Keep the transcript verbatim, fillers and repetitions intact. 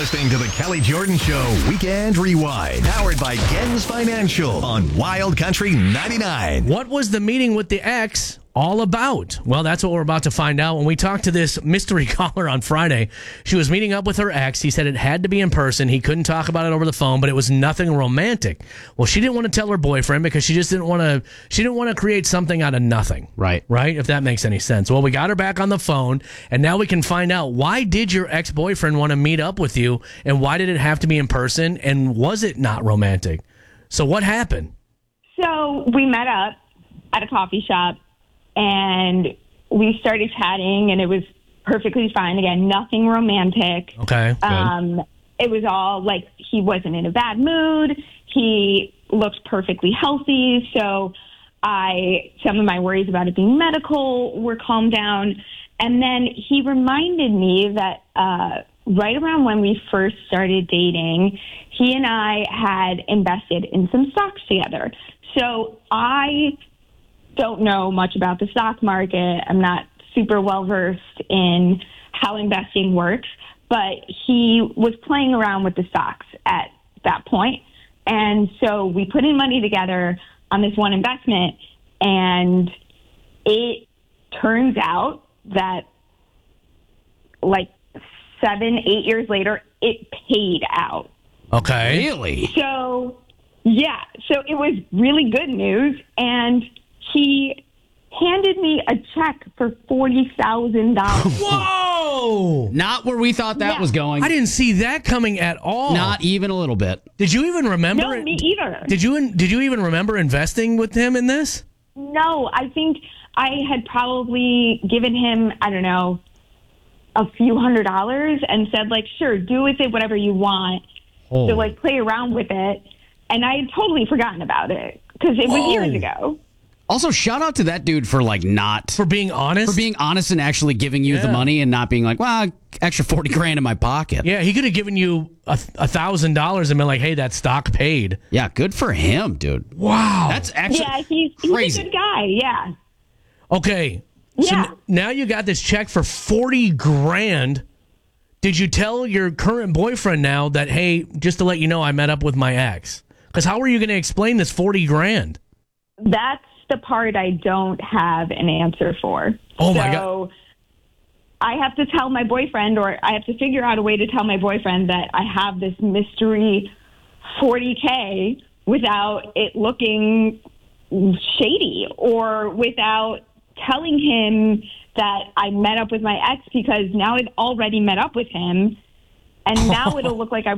listening to the Kelly Jordan Show Weekend Rewind, powered by Gens Financial on Wild Country ninety-nine. What was the meeting with the ex all about? Well, that's what we're about to find out. When we talked to this mystery caller on Friday, she was meeting up with her ex. He said it had to be in person. He couldn't talk about it over the phone, but it was nothing romantic. Well, she didn't want to tell her boyfriend because she just didn't want to, she didn't want to create something out of nothing. Right. Right? If that makes any sense. Well, we got her back on the phone, and now we can find out, why did your ex-boyfriend want to meet up with you, and why did it have to be in person, and was it not romantic? So what happened? So we met up at a coffee shop, and we started chatting, and it was perfectly fine. Again, nothing romantic. Okay. Good. Um, it was all like, he wasn't in a bad mood. He looked perfectly healthy. So I, some of my worries about it being medical were calmed down. And then he reminded me that uh, right around when we first started dating, he and I had invested in some stocks together. So I don't know much about the stock market. I'm not super well versed in how investing works, but he was playing around with the stocks at that point. And so we put in money together on this one investment, and it turns out that like seven, eight years later, it paid out. Okay. Really? So, yeah, so it was really good news, and he handed me a check for forty thousand dollars. Whoa! Not where we thought that Yeah. was going. I didn't see that coming at all. Not even a little bit. Did you even remember? No, it? me either. Did you? Did you even remember investing with him in this? No, I think I had probably given him, I don't know, a few hundred dollars and said, like, sure, do with it whatever you want. Oh. So, like, play around with it. And I had totally forgotten about it because it was Whoa. years ago. Also, shout out to that dude for like not For being honest? for being honest and actually giving you the Yeah. money and not being like, well, extra forty grand in my pocket. Yeah, he could have given you a a thousand dollars and been like, "Hey, that stock paid." Yeah, good for him, dude. Wow. That's actually Yeah, he's, he's crazy. a good guy. Yeah. Okay. So Yeah. n- now you got this check for forty grand. Did you tell your current boyfriend now that, hey, just to let you know, I met up with my ex? Because how are you going to explain this forty grand? That's the part I don't have an answer for. Oh, my so God. I have to tell my boyfriend, or I have to figure out a way to tell my boyfriend that I have this mystery forty K without it looking shady, or without telling him that I met up with my ex, because now I've already met up with him, and now it'll look like I